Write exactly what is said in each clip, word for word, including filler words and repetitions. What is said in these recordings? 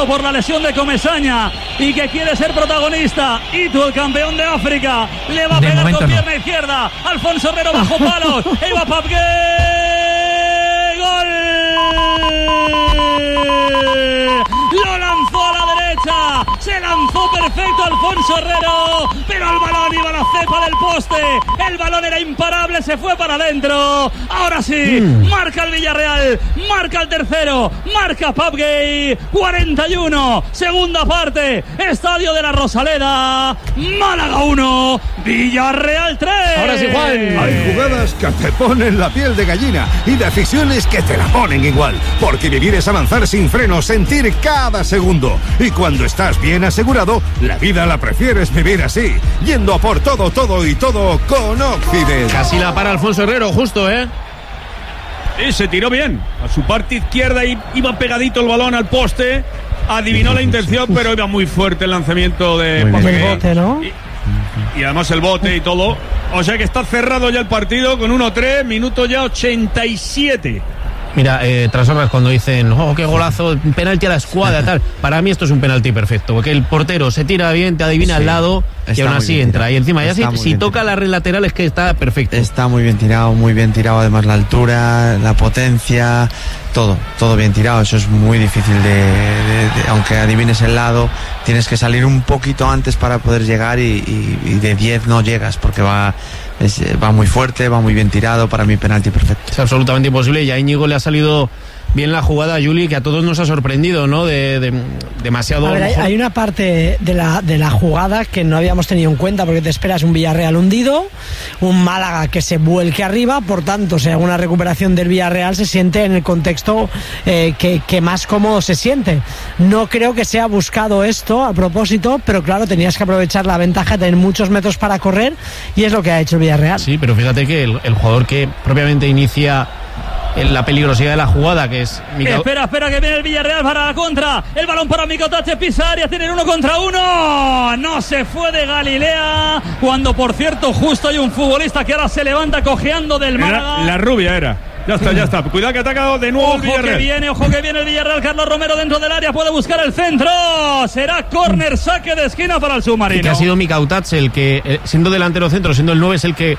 tocado por la lesión de Comesaña y que quiere ser protagonista. Itu, el campeón de África, le va a pegar con pierna no. izquierda. Alfonso Herrero bajo palos. Eva Papgay. ¡Gol! Lo lanzó a la derecha. Se lanzó perfecto Alfonso Herrero, pero el balón iba a la cepa del poste. El balón era imparable, se fue para adentro. Ahora sí, mm. marca el Villarreal, marca el tercero, marca Papgay. cuarenta y uno, segunda parte, Estadio de la Rosaleda. Málaga uno, Villarreal tres. Ahora sí, Juan. Hay jugadas que te ponen la piel de gallina y decisiones que te la ponen igual, porque vivir es avanzar sin freno, sentir cada segundo. Y cuando estás bien asegurado, la vida la prefieres vivir así, yendo a por todo, todo y todo con Occident. Casi la para Alfonso Herrero, justo, ¿eh? Y se tiró bien a su parte izquierda y iba pegadito el balón al poste. Adivinó la intención, pero iba muy fuerte el lanzamiento de el bote, ¿no? Y, y además el bote y todo. O sea que está cerrado ya el partido con uno tres, minuto ya ochenta y siete. Mira, eh, Trasorras, cuando dicen, oh, qué golazo, penalti a la escuadra, tal. Para mí esto es un penalti perfecto, porque el portero se tira bien, te adivina sí, al lado y aún así entra. Tirado. Y encima, ya si, si toca la red lateral es que está perfecto. Está muy bien tirado, muy bien tirado. Además, la altura, la potencia, todo, todo bien tirado. Eso es muy difícil de, de, de aunque adivines el lado, tienes que salir un poquito antes para poder llegar y, y, y de diez no llegas, porque va... Es, va muy fuerte, va muy bien tirado. Para mí penalti perfecto. Es absolutamente imposible y a Íñigo le ha salido bien la jugada, Juli, que a todos nos ha sorprendido, ¿no? De, de demasiado. A ver, hay, hay una parte de la, de la jugada que no habíamos tenido en cuenta, porque te esperas un Villarreal hundido, un Málaga que se vuelque arriba, por tanto, si hay alguna recuperación del Villarreal se siente en el contexto eh, que, que más cómodo se siente. No creo que sea buscado esto a propósito, pero claro, tenías que aprovechar la ventaja de tener muchos metros para correr y es lo que ha hecho el Villarreal. Sí, pero fíjate que el, el jugador que propiamente inicia en la peligrosidad de la jugada, que es Mica... espera, espera que viene el Villarreal para la contra, el balón para Micotache, pisa área, tienen uno contra uno, no se fue de Galilea, cuando por cierto justo hay un futbolista que ahora se levanta cojeando del Málaga. La, la rubia era. Ya está, ya está. Cuidado que ha atacado de nuevo ojo el Villarreal. Ojo que viene, ojo que viene el Villarreal. Carlos Romero dentro del área, puede buscar el centro. Será córner, saque de esquina para el submarino. Y que ha sido Micautach el que, siendo delantero centro, siendo el nueve, es el que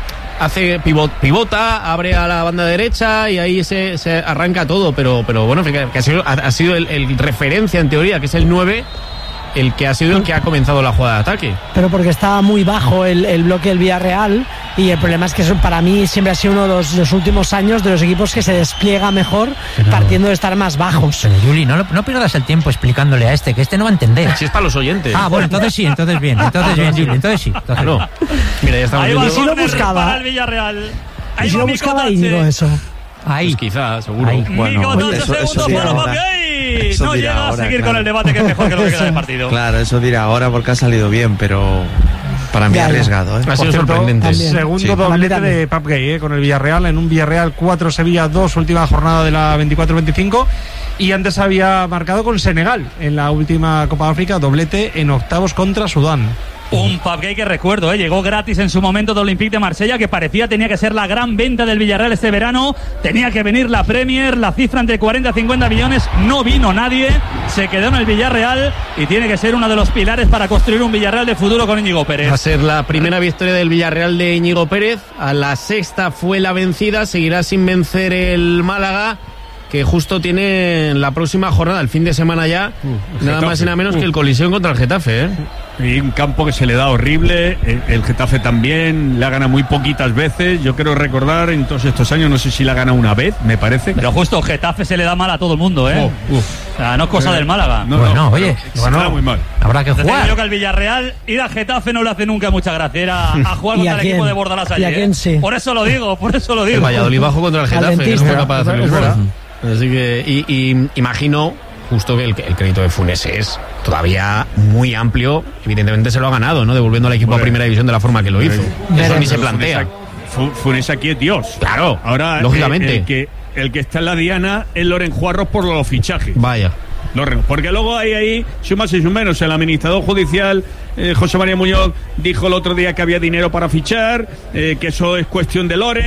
hace pivot, pivota, abre a la banda derecha y ahí se, se arranca todo. Pero, pero bueno, que ha sido, ha sido el, el referencia en teoría, que es el nueve, el que ha sido el que ha comenzado la jugada de ataque. Pero porque estaba muy bajo el, el bloque del Villarreal, y el problema es que eso para mí siempre ha sido uno de los, los últimos años de los equipos que se despliega mejor, pero, partiendo de estar más bajos. Pero Juli, no, no pierdas el tiempo explicándole a este, que este no va a entender. Si es para los oyentes. Ah, bueno, entonces sí, entonces bien, entonces bien, Juli, entonces sí. Entonces no. Mira, ya estamos viendo. Y si lo buscaba para el Villarreal. Ahí y si lo buscaba Íñigo eso. Ahí. Pues quizás, seguro. Ahí. Bueno, oye, eso, eso dirá ahora. Eso no dirá llega ahora, a seguir claro. Con el debate, que es mejor que lo que queda del partido. Claro, eso dirá ahora porque ha salido bien, pero para mí ya, arriesgado, ¿eh? Ha sido sorprendente. Segundo sí. doblete de Papgay, ¿eh? Con el Villarreal, en un Villarreal cuatro, Sevilla dos, última jornada de la veinticuatro veinticinco. Y antes había marcado con Senegal en la última Copa de África, doblete en octavos contra Sudán. Un Papgay que recuerdo, ¿eh? Llegó gratis en su momento de Olympique de Marsella, que parecía tenía que ser la gran venta del Villarreal este verano. Tenía que venir la Premier, la cifra entre cuarenta y cincuenta millones. No vino nadie, se quedó en el Villarreal y tiene que ser uno de los pilares para construir un Villarreal de futuro con Íñigo Pérez. Va a ser la primera victoria del Villarreal de Íñigo Pérez. A la sexta fue la vencida, seguirá sin vencer el Málaga, que justo tiene la próxima jornada, el fin de semana ya, uh, nada más y nada menos uh. que el colisión contra el Getafe, ¿eh? Y un campo que se le da horrible, el, el Getafe también, la gana muy poquitas veces, yo quiero recordar en todos estos años, no sé si la gana una vez, me parece. Pero justo Getafe se le da mal a todo el mundo, ¿eh? Oh, uh. O sea, no es cosa eh, del Málaga. No, bueno, no, oye, bueno, no, muy mal. Habrá que jugar. Yo creo que al Villarreal ir a Getafe no le hace nunca mucha gracia, era a jugar contra el equipo de Bordalás ayer. ¿Y a quién sí? Por eso lo digo, por eso lo digo. El Valladolid bajo contra el Getafe, que no fue capaz de hacerlo fuera. Así que, y, y imagino justo que el, el crédito de Funes es todavía muy amplio. Evidentemente se lo ha ganado, ¿no? Devolviendo al equipo bueno, a primera división de la forma que lo hizo. Pero, eso ni se plantea. Funes aquí es Dios. Claro, ahora lógicamente. El, el, que, el que está en la diana es Loren Juarros por los fichajes. Vaya. Loren, porque luego hay ahí, sumas y menos, el administrador judicial eh, José María Muñoz dijo el otro día que había dinero para fichar, eh, que eso es cuestión de Loren,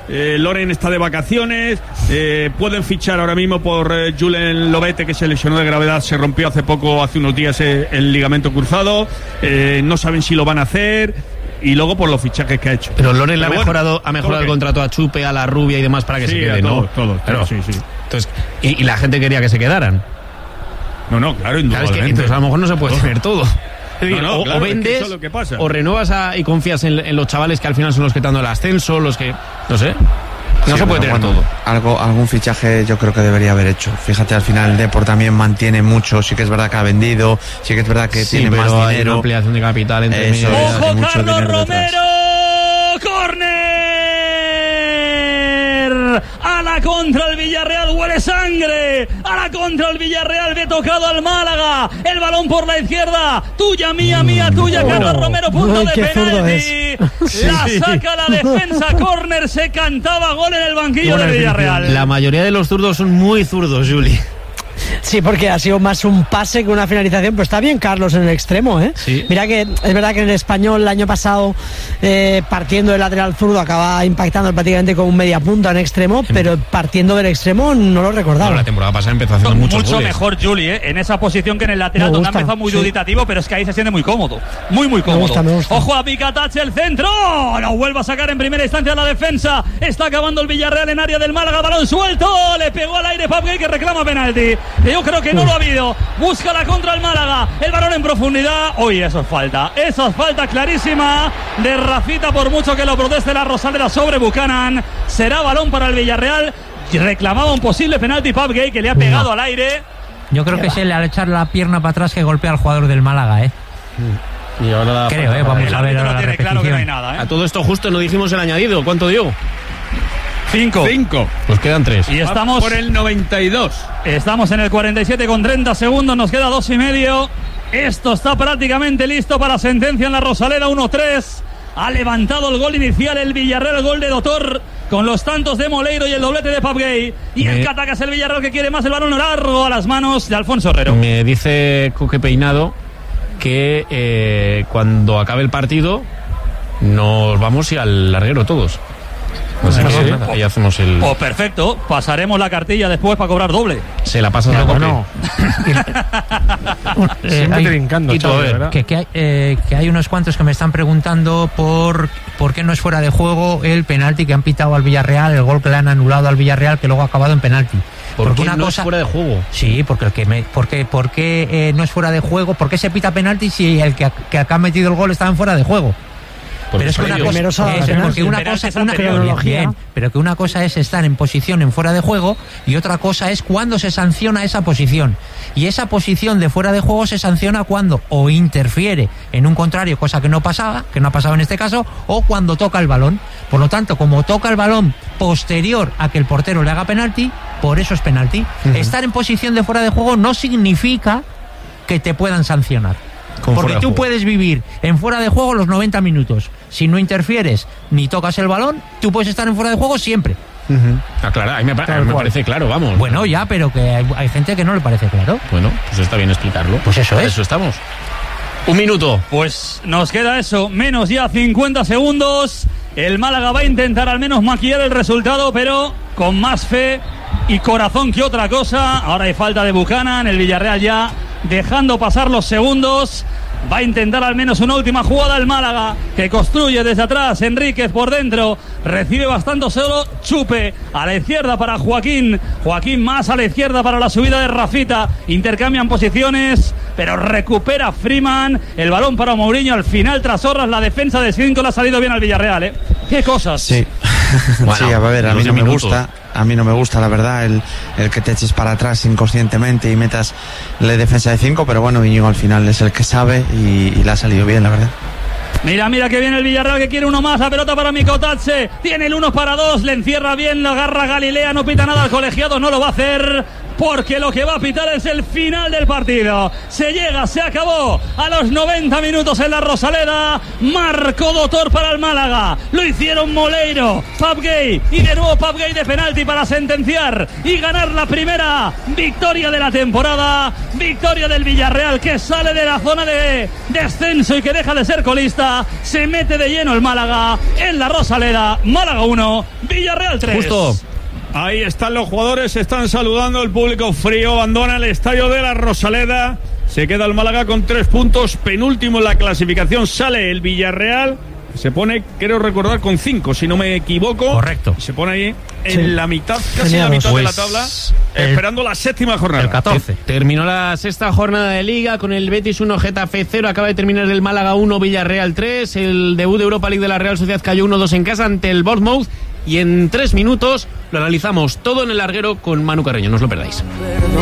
eh, Loren está de vacaciones, eh, pueden fichar ahora mismo por eh, Julen Lobete, que se lesionó de gravedad, se rompió hace poco, hace unos días eh, el ligamento cruzado, eh, no saben si lo van a hacer, y luego por los fichajes que ha hecho. Pero Loren le ha bueno, mejorado, ha mejorado el que... contrato a Chupe, a la Rubia y demás para que sí, se quede, todo, ¿no? Todo, Pero, sí, sí. Entonces, y, y la gente quería que se quedaran. No, no, claro, Claro, es que entonces a lo mejor no se puede tener todo. Es decir, No, no, o, claro, o es que vendes eso es lo que pasa. o renuevas a, y confías en, en los chavales que al final son los que están dando el ascenso, los que, no sé, no Sí, se puede pero tener bueno, todo. Algo, algún fichaje yo creo que debería haber hecho. Fíjate, al final el Depor también mantiene mucho. Sí que es verdad que ha vendido, sí que es verdad que Sí, tiene pero más hay una dinero. ampliación de capital entre Eso medio. es. ¡Ojo, Hay mucho Carlos dinero detrás. Romero! ¡Córner! A la contra el Villarreal, huele sangre. A la contra el Villarreal, ve tocado al Málaga. El balón por la izquierda. Tuya, mía, mía, tuya, Oh. Carlos Romero, punto Ay, de qué zurdo penalti. La saca la defensa, córner, se cantaba gol en el banquillo Buena del definición. Villarreal. La mayoría de los zurdos son muy zurdos, Juli. Sí, porque ha sido más un pase que una finalización, pero está bien Carlos en el extremo, ¿eh? Sí. Mira que es verdad que en el Español el año pasado, eh, partiendo del lateral zurdo, acaba impactando prácticamente con un media punta en extremo, pero partiendo del extremo no lo recordaba. Bueno, la temporada pasada empezó haciendo muchos Mucho goles. mejor Juli, ¿eh? En esa posición que en el lateral, Me donde ha gusta, empezado muy sí. duditativo, pero es que ahí se siente muy cómodo. Muy, muy Me cómodo. gusta, me gusta. Ojo a Picatache, el centro. Lo vuelve a sacar en primera instancia la defensa. Está acabando el Villarreal en área del Málaga. Balón suelto. Le pegó al aire Pap Gay, que reclama penalti. Yo creo que no lo ha habido. Busca la contra el Málaga. El balón en profundidad. Uy, eso es falta. Eso es falta clarísima de Rafita, por mucho que lo proteste la Rosaleda sobre Buchanan. Será balón para el Villarreal. Reclamaba un posible penalti Pap Gay, que le ha pegado No. al aire. Yo creo que es él al echar la pierna para atrás que golpea al jugador del Málaga, ¿eh? Y ahora la Creo, ¿eh? Vamos El a ver árbitro ahora lo la tiene claro que no hay repetición. nada, A ¿eh? todo esto justo no dijimos el añadido. ¿Cuánto dio? Cinco. Cinco. Pues quedan tres. Y estamos por el noventa y dos. Estamos en el cuarenta y siete con treinta segundos, nos queda dos y medio. Esto está prácticamente listo para sentencia en la Rosaleda. Uno tres. Ha levantado el gol inicial el Villarreal, el gol de Dotor, con los tantos de Moleiro y el doblete de Pap Gay. Y el Me- que ataca es el Villarreal, que quiere más el balón largo a las manos de Alfonso Herrero. Me dice Coque Peinado que eh, cuando acabe el partido nos vamos y al larguero todos. Así Pues que sí. nada, ahí hacemos el... Pues perfecto, pasaremos la cartilla después para cobrar doble. Se la pasas a Pero Coque. bueno, Eh, siempre hay- trincando, y todo, Xavi, a ver, ¿verdad? que, que, hay, eh, que hay unos cuantos que me están preguntando por, por qué no es fuera de juego el penalti que han pitado al Villarreal, el gol que le han anulado al Villarreal, que luego ha acabado en penalti. ¿Por Porque qué una no cosa- es fuera de juego? Sí, porque el que me, porque, porque eh, no es fuera de juego, ¿por qué se pita penalti si el que, ha- que acá ha metido el gol estaba en fuera de juego? Porque Pero es que una ellos- cosa, Primero se da eso, penalti. porque una Penalti cosa es una anterior. bien, bien, pero que una cosa es estar en posición en fuera de juego y otra cosa es cuando se sanciona esa posición. Y esa posición de fuera de juego se sanciona cuando o interfiere en un contrario, cosa que no pasaba, que no ha pasado en este caso, o cuando toca el balón. Por lo tanto, como toca el balón posterior a que el portero le haga penalti, por eso es penalti. Estar en posición de fuera de juego no significa que te puedan sancionar. Con Porque fuera de tú juego. puedes vivir en fuera de juego los noventa minutos. Si no interfieres ni tocas el balón, tú puedes estar en fuera de juego siempre. Ah, claro, a mí me, pa- Tal me cual. parece claro, vamos. Bueno, ya, pero que hay, hay gente que no le parece claro. Bueno, pues está bien explicarlo. Pues eso Para es. Eso estamos. Un minuto. Pues nos queda eso, menos ya cincuenta segundos. El Málaga va a intentar al menos maquillar el resultado, pero con más fe y corazón que otra cosa. Ahora hay falta de Buchanan, el Villarreal ya dejando pasar los segundos. Va a intentar al menos una última jugada el Málaga, que construye desde atrás. Enríquez por dentro, recibe bastante solo. Chupe a la izquierda para Joaquín. Joaquín más a la izquierda para la subida de Rafita. Intercambian posiciones, pero recupera Freeman. El balón para Mourinho. Al final, tras horas, la defensa de cinco le ha salido bien al Villarreal, ¿eh? ¿Qué cosas? Sí. Bueno, sí, a ver, a mí doce no me minutos. gusta, a mí no me gusta la verdad el, el que te eches para atrás inconscientemente y metas la defensa de cinco, pero bueno, Íñigo al final es el que sabe y, y le ha salido bien, la verdad. Mira, mira que viene el Villarreal, que quiere uno más. La pelota para Mikotatse. Tiene el uno para dos. Le encierra bien, lo agarra Galilea. No pita nada al colegiado. No lo va a hacer. porque lo que va a pitar es el final del partido. Se llega, se acabó a los noventa minutos en la Rosaleda. Marcó Doctor para el Málaga, lo hicieron Moleiro, Pape Gueye y de nuevo Pape Gueye de penalti para sentenciar y ganar la primera victoria de la temporada. Victoria del Villarreal, que sale de la zona de descenso y que deja de ser colista. Se mete de lleno el Málaga en la Rosaleda. Málaga uno, Villarreal tres. Justo. Ahí están los jugadores, se están saludando, el público frío abandona el estadio de la Rosaleda. Se queda el Málaga con tres puntos, penúltimo en la clasificación. Sale el Villarreal, se pone, creo recordar, con cinco, si no me equivoco. Correcto. Se pone ahí en Sí. la mitad, casi Genial. la mitad Pues de la tabla, el- esperando la séptima jornada. El catorce. Terminó la sexta jornada de Liga con el Betis uno, Getafe cero. Acaba de terminar el Málaga uno, Villarreal tres. El debut de Europa League de la Real Sociedad cayó uno dos en casa ante el Bournemouth. Y en tres minutos lo analizamos todo en el larguero con Manu Carreño. No os lo perdáis.